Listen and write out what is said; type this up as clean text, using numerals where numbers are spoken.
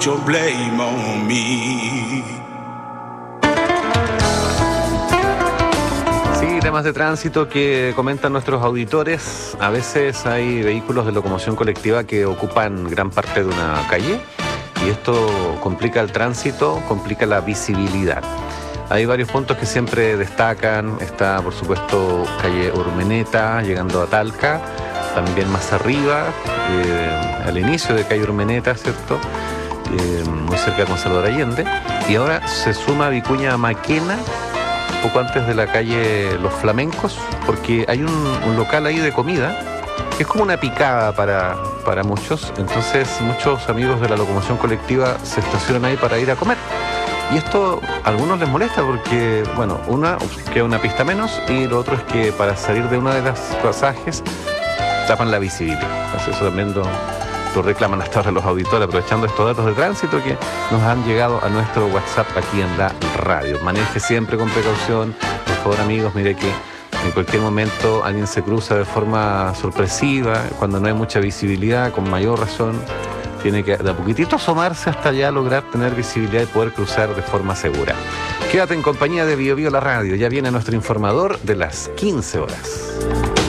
Your blame on me. Sí, temas de tránsito que comentan nuestros auditores. A veces hay vehículos de locomoción colectiva que ocupan gran parte de una calle y esto complica el tránsito, complica la visibilidad. Hay varios puntos que siempre destacan. Está, por supuesto, calle Urmeneta, llegando a Talca. También más arriba, al inicio de calle Urmeneta, ¿cierto? Muy cerca de Consalvador Allende. Y ahora se suma Vicuña Maquena, poco antes de la calle Los Flamencos, porque hay un local ahí de comida que es como una picada para muchos. Entonces muchos amigos de la locomoción colectiva se estacionan ahí para ir a comer. Y esto a algunos les molesta porque, bueno, una, queda una pista menos, y lo otro es que para salir de una de las pasajes tapan la visibilidad. Entonces eso también lo reclaman hasta ahora los auditores, aprovechando estos datos de tránsito que nos han llegado a nuestro WhatsApp aquí en la radio. Maneje siempre con precaución, por favor, amigos. Mire que en cualquier momento alguien se cruza de forma sorpresiva, cuando no hay mucha visibilidad, con mayor razón tiene que de a poquitito asomarse hasta ya lograr tener visibilidad y poder cruzar de forma segura. Quédate en compañía de Bio Bio la radio, ya viene nuestro informador de las 15 horas.